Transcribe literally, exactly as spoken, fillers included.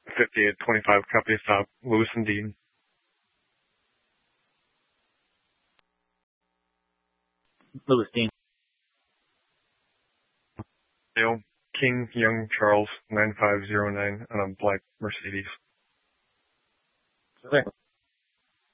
fifty-eight twenty-five company stop, Lewis and Dean. Lewis Dean. Dale, King Young Charles nine five zero nine on a black Mercedes. Okay.